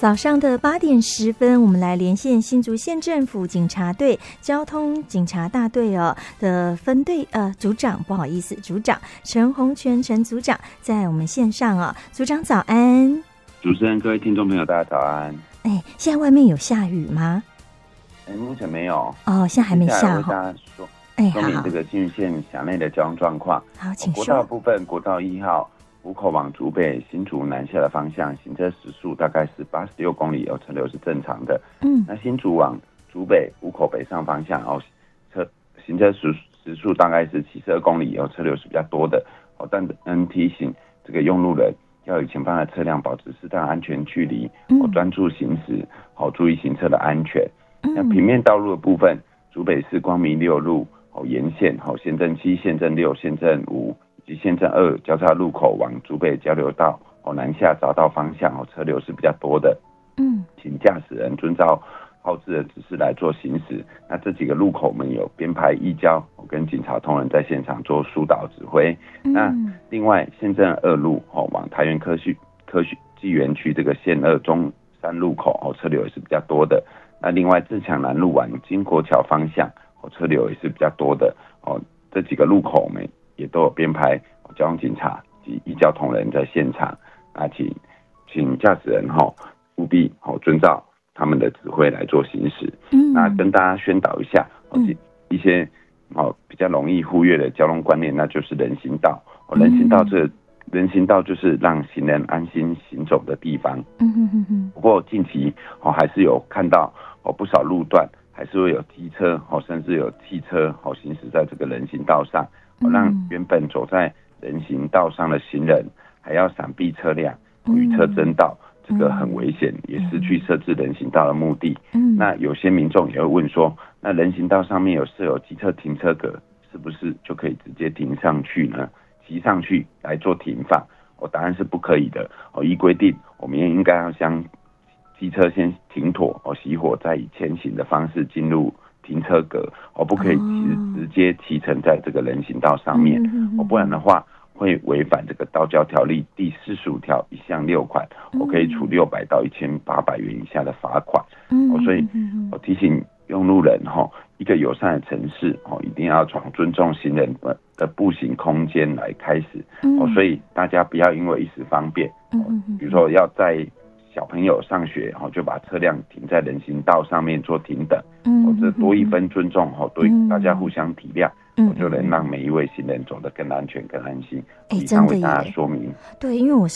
早上的8:10，我们来连线新竹县政府警察队交通警察大队的分队组长，不好意思，组长陈洪全陈组长在我们线上组长早安。 主持人，各位听众朋友，大家早安。 现在外面有下雨吗？ 目前没有现在还没下。 为大家说明这个新竹县辖内的交通状况。 好，请说。 国道部分，国道1号湖口往竹北新竹南下的方向，行车时速大概是86公里，车流是正常的。那新竹往竹北湖口北上方向，行车时速大概是72公里，车流是比较多的。但提醒这个用路人要与前方的车辆保持适当安全距离，专注行驶，注意行车的安全。那平面道路的部分，竹北市光明6路沿线县政7、县政6、县政5以及县政2交叉路口往竹北交流道南下匝道方向车流是比较多的。请驾驶人遵照号志的指示来做行驶。那这几个路口我们有编排义交，跟警察同仁在现场做疏导指挥。那另外县政2路往台园科技园区这个县2中山路口车流也是比较多的。那另外自强南路往金国桥方向车流也是比较多的。这几个路口我们也都有编排交通警察及义交同仁在现场。那请驾驶人务必遵照他们的指挥来做行驶。那跟大家宣导一下一些比较容易忽略的交通观念，那就是人行道。人行道就是让行人安心行走的地方。不过近期还是有看到不少路段还是会有机车甚至有汽车行驶在这个人行道上，让原本走在人行道上的行人还要闪避车辆，与车争道，这个很危险，也失去设置人行道的目的。那有些民众也会问说，那人行道上面有设有机车停车格，是不是就可以直接停上去呢？骑上去来做停放？答案是不可以的。依规定，我们也应该要将机车先停妥熄火，再以前行的方式进入停车格，不可以直接骑乘在这个人行道上面。不然的话会违反这个道交条例第45条1项6款，可以处600到1800元以下的罚款。所以我提醒用路人一个友善的城市一定要从尊重行人的步行空间来开始。所以大家不要因为一时方便，比如说要载小朋友上学就把车辆停在人行道上面做停等。这多一分尊重对大家互相体谅，就能让每一位行人走得更安全更安心。以上为大家说明。 对，因为我